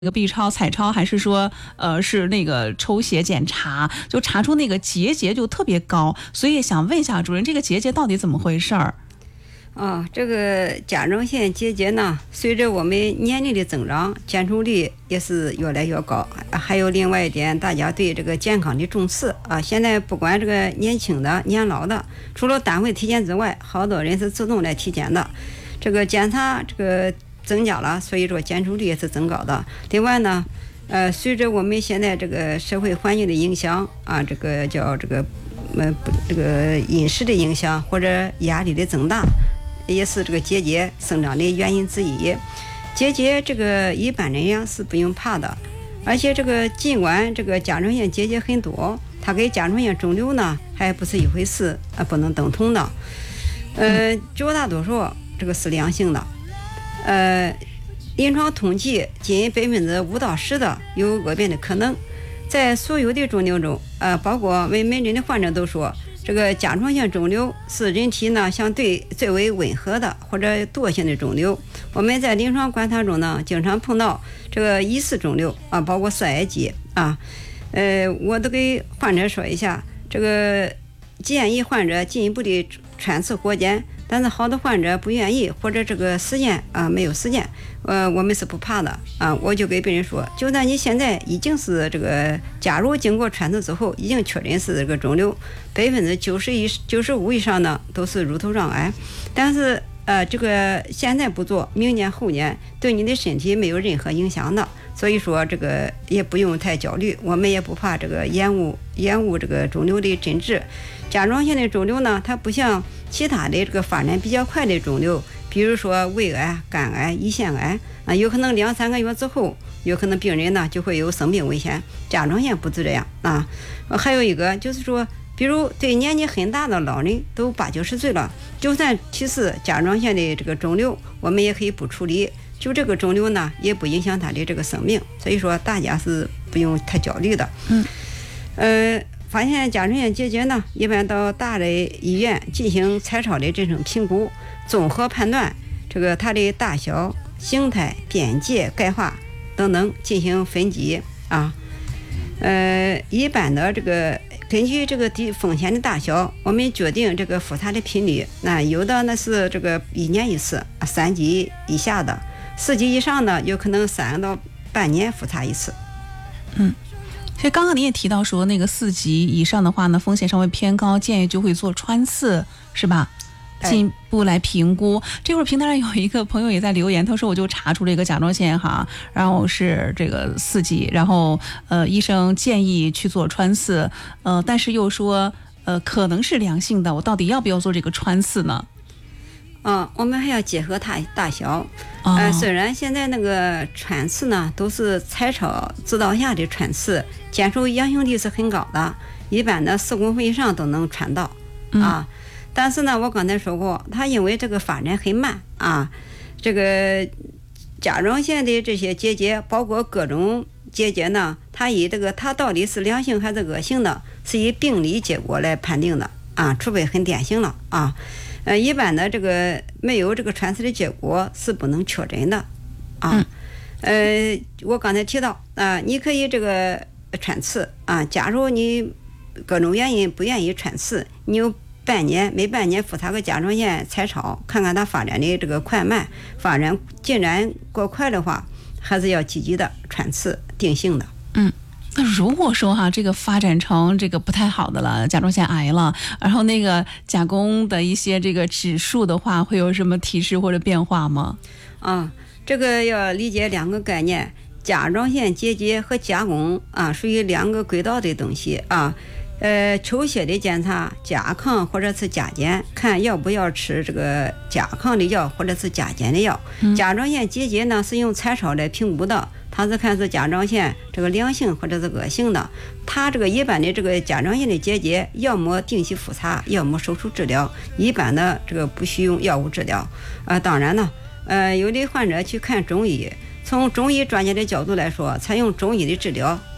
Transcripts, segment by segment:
那个 B 超、彩超，还是说是那个抽血检查，就查出那个结节就特别高，所以想问一下主任，这个结节到底怎么回事儿？ 这个甲状腺结节呢，随着我们年龄的增长，检出率也是越来越高。还有另外一点，大家对这个健康的重视啊，现在不管这个年轻的、年老的，除了单位体检之外，好多人是自动来体检的。这个检查这个增加了，所以说检出率也是增高的。另外呢，随着我们现在这个社会环境的影响啊，这个叫这个饮食的影响或者压力的增大，也是这个结节生长的原因之一。结节这个一般人呀是不用怕的，而且这个尽管这个甲状腺结节很多，它跟甲状腺肿瘤呢还不是一回事，不能等同的。绝大多数这个是良性的。临床统计仅5%到10%的有恶变的可能。在所有的肿瘤中，包括为门诊的患者都说，这个甲状腺肿瘤是人体呢相对最为温和的或者惰性的肿瘤。我们在临床观察中呢，经常碰到这个疑似肿瘤啊，包括色癌肌啊。我都给患者说一下，这个建议患者进一步的穿刺活检，但是好多患者不愿意，或者这个时间没有时间，我们是不怕的啊。我就给病人说，就算你现在已经是这个，假如经过穿刺之后已经确认是这个肿瘤，95%以上呢都是乳头上癌，但是这个现在不做，明年后年对你的身体没有任何影响的，所以说这个也不用太焦虑，我们也不怕这个延误这个肿瘤的诊治。甲状腺的肿瘤呢，它不像其他的这个发展比较快的肿瘤，比如说胃癌、肝癌、胰腺癌啊，有可能2-3个月之后，有可能病人呢就会有生命危险。甲状腺不是这样啊。还有一个就是说，比如对年纪很大的老人，都80-90岁了，就算其实甲状腺的这个肿瘤，我们也可以不处理，就这个肿瘤呢也不影响他的这个生命，所以说大家是不用太焦虑的。发现甲状腺结节呢，一般到大的医院进行彩超的这种评估，综合判断这个它的大小、形态、边界、钙化等等进行分级啊。一般的这个根据这个风险的大小，我们决定这个复查的频率。那有的那是这个1年一次，3级以下的，4级以上的有可能3到半年复查一次。 所以刚刚你也提到说，那个4级以上的话呢，风险稍微偏高，建议就会做穿刺，是吧？进一步来评估。这会儿平台上有一个朋友也在留言，他说我就查出这个甲状腺哈，然后是这个4级，然后医生建议去做穿刺，但是又说可能是良性的，我到底要不要做这个穿刺呢？ 我们还要结合它大小。虽然现在那个穿刺呢都是彩超指导下的穿刺，检出阳性率是很高的，一般的4公分以上都能穿到啊。但是呢，我刚才说过，它因为这个发展很慢啊，这个甲状腺的这些结节，包括各种结节呢，它到底是良性还是恶性的，是以病理结果来判定的啊，除非很典型了啊。一般的这个没有这个穿刺的结果是不能确诊的啊。我刚才提到你可以这个穿刺啊，假如你各种原因不愿意穿刺，你有每半年复查个甲状腺彩超，看看它发展的这个快慢，发展进展过快的话，还是要积极的穿刺定性的。 那如果说哈，这个发展成这个不太好的了，甲状腺癌了，然后那个甲功的一些这个指数的话，会有什么提示或者变化吗？ 这个要理解2个概念，甲状腺结节和甲功属于2个轨道的东西啊。抽血的检查，甲亢或者是甲减，看要不要吃这个甲亢的药或者是甲减的药。甲状腺结节呢是用彩超来评估的，它是看是甲状腺这个良性或者是恶性的。它这个一般的这个甲状腺的结节，要么定期复查，要么手术治疗，一般的这个不需用药物治疗。当然呢，有的患者去看中医，从中医专家的角度来说，采用中医的治疗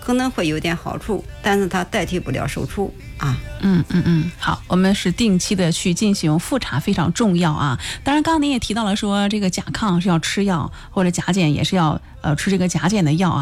可能会有点好处，但是它代替不了手术啊。 好，我们是定期的去进行复查，非常重要啊。当然，刚刚您也提到了说，这个甲亢是要吃药，或者甲减也是要吃这个甲减的药啊。